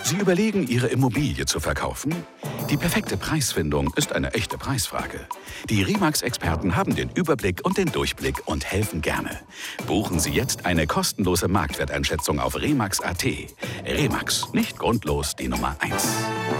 Sie überlegen, Ihre Immobilie zu verkaufen? Die perfekte Preisfindung ist eine echte Preisfrage. Die Remax-Experten haben den Überblick und den Durchblick und helfen gerne. Buchen Sie jetzt eine kostenlose Marktwerteinschätzung auf remax.at. Remax, nicht grundlos die Nummer 1.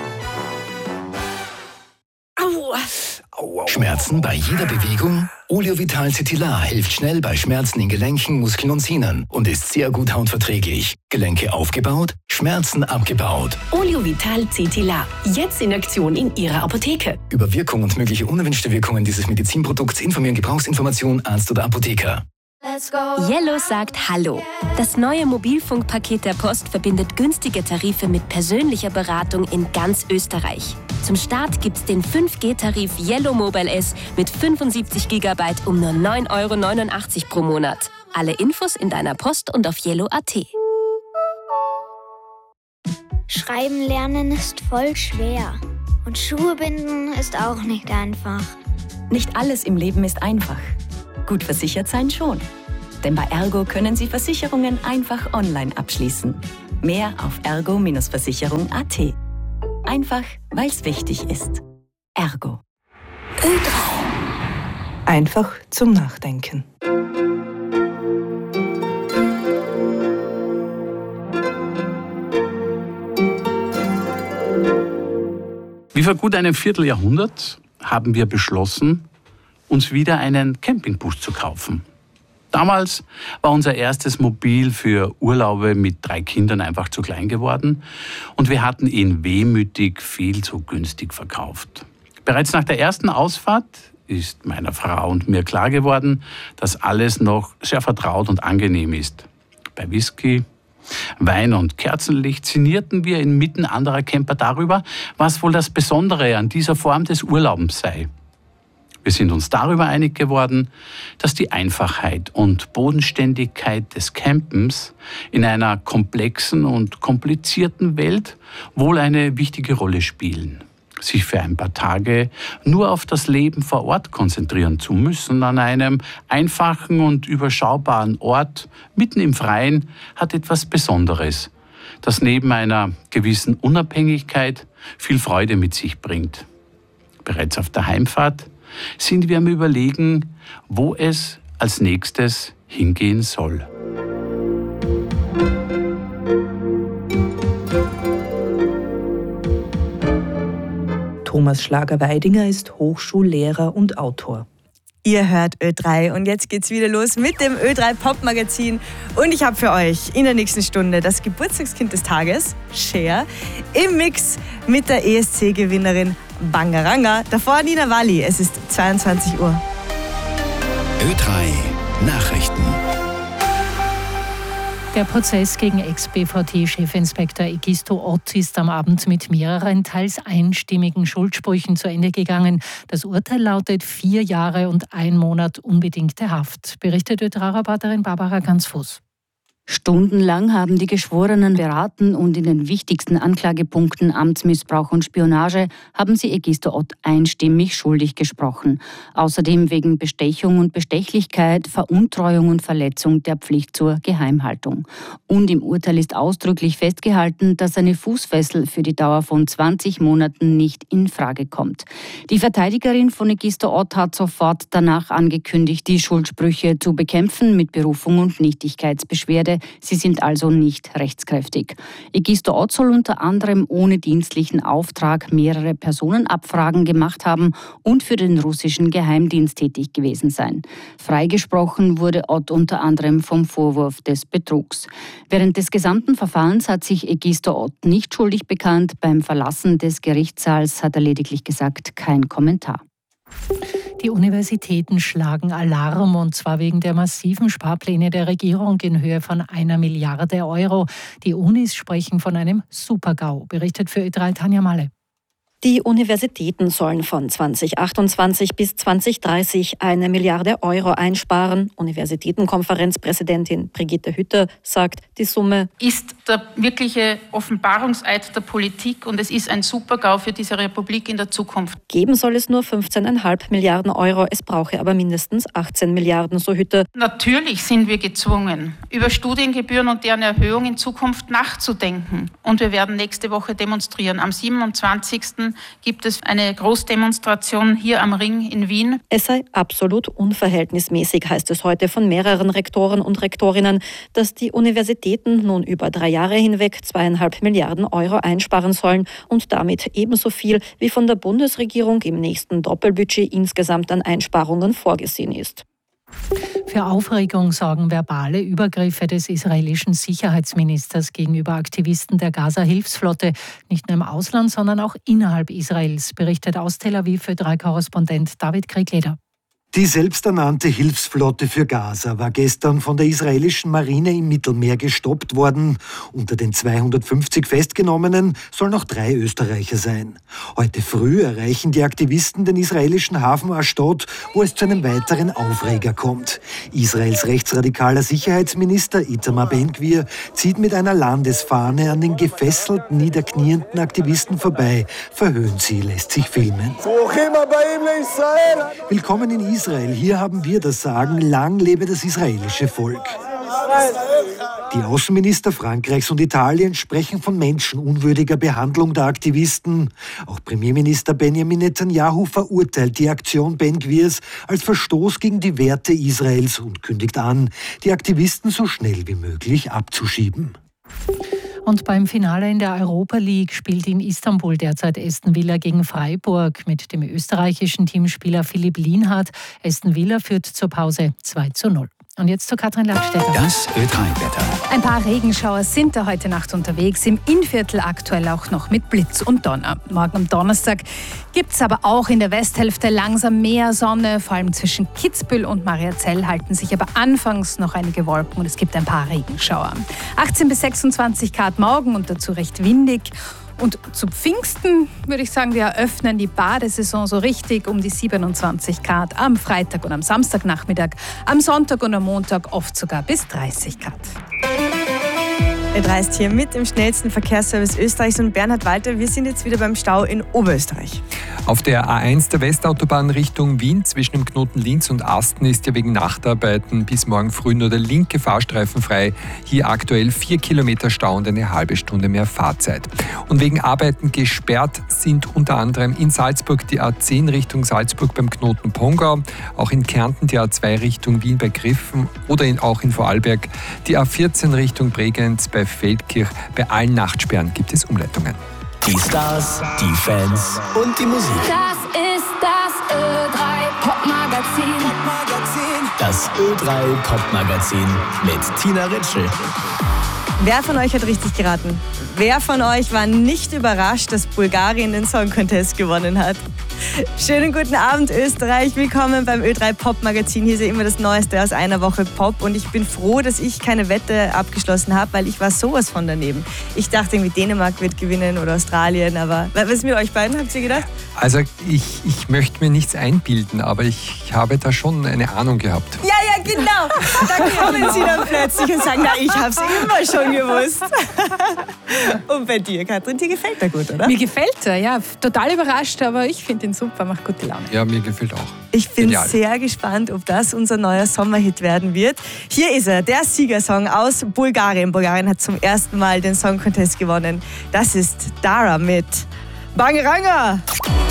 Aua. Schmerzen bei jeder Bewegung? Oleovital CT-LA hilft schnell bei Schmerzen in Gelenken, Muskeln und Sehnen und ist sehr gut hautverträglich. Gelenke aufgebaut, Schmerzen abgebaut. Oleovital CT-LA. Jetzt in Aktion in Ihrer Apotheke. Über Wirkung und mögliche unerwünschte Wirkungen dieses Medizinprodukts informieren Gebrauchsinformation Arzt oder Apotheker. Yellow sagt Hallo. Das neue Mobilfunkpaket der Post verbindet günstige Tarife mit persönlicher Beratung in ganz Österreich. Zum Start gibt's den 5G-Tarif Yellow Mobile S mit 75 GB um nur 9,89 € pro Monat. Alle Infos in deiner Post und auf yellow.at. Schreiben lernen ist voll schwer. Und Schuhe binden ist auch nicht einfach. Nicht alles im Leben ist einfach. Gut versichert sein schon. Denn bei Ergo können Sie Versicherungen einfach online abschließen. Mehr auf ergo-versicherung.at. Einfach, weil es wichtig ist. Ergo. Ö3. Einfach zum Nachdenken. Wie vor gut einem Vierteljahrhundert haben wir beschlossen, uns wieder einen Campingbus zu kaufen. Damals war unser erstes Mobil für Urlaube mit 3 Kindern einfach zu klein geworden und wir hatten ihn wehmütig viel zu günstig verkauft. Bereits nach der ersten Ausfahrt ist meiner Frau und mir klar geworden, dass alles noch sehr vertraut und angenehm ist. Bei Whisky, Wein und Kerzenlicht sinnierten wir inmitten anderer Camper darüber, was wohl das Besondere an dieser Form des Urlaubens sei. Wir sind uns darüber einig geworden, dass die Einfachheit und Bodenständigkeit des Campens in einer komplexen und komplizierten Welt wohl eine wichtige Rolle spielen. Sich für ein paar Tage nur auf das Leben vor Ort konzentrieren zu müssen, an einem einfachen und überschaubaren Ort mitten im Freien, hat etwas Besonderes, das neben einer gewissen Unabhängigkeit viel Freude mit sich bringt. Bereits auf der Heimfahrt sind wir am Überlegen, wo es als nächstes hingehen soll. Thomas Schlager-Weidinger ist Hochschullehrer und Autor. Ihr hört Ö3 und jetzt geht's wieder los mit dem Ö3 Pop-Magazin. Und ich habe für euch in der nächsten Stunde das Geburtstagskind des Tages, Cher, im Mix mit der ESC-Gewinnerin Bangaranga. Davor Nina Wally. Es ist 22 Uhr. Ö3 Nachrichten. Der Prozess gegen Ex-BVT-Chefinspektor Egisto Ott ist am Abend mit mehreren teils einstimmigen Schuldsprüchen zu Ende gegangen. Das Urteil lautet 4 Jahre und 1 Monat unbedingte Haft, berichtet Ö3-Reporterin Barbara Gansfuß. Stundenlang haben die Geschworenen beraten und in den wichtigsten Anklagepunkten Amtsmissbrauch und Spionage haben sie Egisto Ott einstimmig schuldig gesprochen. Außerdem wegen Bestechung und Bestechlichkeit, Veruntreuung und Verletzung der Pflicht zur Geheimhaltung. Und im Urteil ist ausdrücklich festgehalten, dass eine Fußfessel für die Dauer von 20 Monaten nicht in Frage kommt. Die Verteidigerin von Egisto Ott hat sofort danach angekündigt, die Schuldsprüche zu bekämpfen mit Berufung und Nichtigkeitsbeschwerde. Sie sind also nicht rechtskräftig. Egisto Ott soll unter anderem ohne dienstlichen Auftrag mehrere Personenabfragen gemacht haben und für den russischen Geheimdienst tätig gewesen sein. Freigesprochen wurde Ott unter anderem vom Vorwurf des Betrugs. Während des gesamten Verfahrens hat sich Egisto Ott nicht schuldig bekannt. Beim Verlassen des Gerichtssaals hat er lediglich gesagt, kein Kommentar. Die Universitäten schlagen Alarm, und zwar wegen der massiven Sparpläne der Regierung in Höhe von 1 Milliarde Euro. Die Unis sprechen von einem Super-GAU, berichtet für Ö3 Tanja Malle. Die Universitäten sollen von 2028 bis 2030 1 Milliarde Euro einsparen. Universitätenkonferenzpräsidentin Brigitte Hütter sagt, die Summe ist der wirkliche Offenbarungseid der Politik und es ist ein Super-GAU für diese Republik in der Zukunft. Geben soll es nur 15,5 Milliarden Euro, es brauche aber mindestens 18 Milliarden, so Hütter. Natürlich sind wir gezwungen, über Studiengebühren und deren Erhöhung in Zukunft nachzudenken. Und wir werden nächste Woche demonstrieren. Am 27. gibt es eine Großdemonstration hier am Ring in Wien. Es sei absolut unverhältnismäßig, heißt es heute von mehreren Rektoren und Rektorinnen, dass die Universitäten nun über 3 Jahre hinweg 2,5 Milliarden Euro einsparen sollen und damit ebenso viel, wie von der Bundesregierung im nächsten Doppelbudget insgesamt an Einsparungen vorgesehen ist. Für Aufregung sorgen verbale Übergriffe des israelischen Sicherheitsministers gegenüber Aktivisten der Gaza-Hilfsflotte, nicht nur im Ausland, sondern auch innerhalb Israels, berichtet aus Tel Aviv Ö3-Korrespondent David Kriegleder. Die selbsternannte Hilfsflotte für Gaza war gestern von der israelischen Marine im Mittelmeer gestoppt worden. Unter den 250 Festgenommenen sollen auch 3 Österreicher sein. Heute früh erreichen die Aktivisten den israelischen Hafen Ashdod, wo es zu einem weiteren Aufreger kommt. Israels rechtsradikaler Sicherheitsminister Itamar Ben-Gvir zieht mit einer Landesfahne an den gefesselten, niederknienden Aktivisten vorbei. Verhöhnt sie, lässt sich filmen. Willkommen in Israel, hier haben wir das Sagen, lang lebe das israelische Volk. Die Außenminister Frankreichs und Italiens sprechen von menschenunwürdiger Behandlung der Aktivisten. Auch Premierminister Benjamin Netanyahu verurteilt die Aktion Ben-Gvirs als Verstoß gegen die Werte Israels und kündigt an, die Aktivisten so schnell wie möglich abzuschieben. Und beim Finale in der Europa League spielt in Istanbul derzeit Aston Villa gegen Freiburg mit dem österreichischen Teamspieler Philipp Lienhardt. Aston Villa führt zur Pause 2:0. Und jetzt zu Katrin Ladstätter. Das Ö3-Wetter. Ein paar Regenschauer sind da heute Nacht unterwegs. Im Innviertel aktuell auch noch mit Blitz und Donner. Morgen am Donnerstag gibt es aber auch in der Westhälfte langsam mehr Sonne. Vor allem zwischen Kitzbühel und Mariazell halten sich aber anfangs noch einige Wolken und es gibt ein paar Regenschauer. 18 bis 26 Grad morgen und dazu recht windig. Und zu Pfingsten würde ich sagen, wir eröffnen die Badesaison so richtig um die 27 Grad am Freitag und am Samstagnachmittag, am Sonntag und am Montag oft sogar bis 30 Grad. Er reist hier mit im schnellsten Verkehrsservice Österreichs und Bernhard Walter, wir sind jetzt wieder beim Stau in Oberösterreich. Auf der A1 der Westautobahn Richtung Wien zwischen dem Knoten Linz und Asten ist ja wegen Nachtarbeiten bis morgen früh nur der linke Fahrstreifen frei. Hier aktuell 4 Kilometer Stau und eine halbe Stunde mehr Fahrzeit. Und wegen Arbeiten gesperrt sind unter anderem in Salzburg die A10 Richtung Salzburg beim Knoten Pongau, auch in Kärnten die A2 Richtung Wien bei Griffen oder auch in Vorarlberg die A14 Richtung Bregenz bei Feldkirch. Bei allen Nachtsperren gibt es Umleitungen. Die Stars, die Fans und die Musik. Das ist das Ö3 Pop-Magazin. Das Ö3 Pop-Magazin mit Tina Ritschl. Wer von euch hat richtig geraten? Wer von euch war nicht überrascht, dass Bulgarien den Song Contest gewonnen hat? Schönen guten Abend Österreich, willkommen beim Ö3 Pop Magazin. Hier ist ja immer das Neueste aus einer Woche Pop und ich bin froh, dass ich keine Wette abgeschlossen habe, weil ich war sowas von daneben. Ich dachte irgendwie Dänemark wird gewinnen oder Australien, aber was ist mit euch beiden, habt ihr gedacht? Also ich möchte mir nichts einbilden, aber ich habe da schon eine Ahnung gehabt. Ja, genau. Da kommen sie dann plötzlich und sagen, na, ich habe es immer schon gewusst. Und bei dir, Katrin, dir gefällt er gut, oder? Mir gefällt er, ja. Total überrascht, aber ich finde ihn super, macht gute Laune. Ja, mir gefällt auch. Ich bin sehr gespannt, ob das unser neuer Sommerhit werden wird. Hier ist er, der Siegersong aus Bulgarien. Bulgarien hat zum ersten Mal den Song Contest gewonnen. Das ist Dara mit Bangeranga.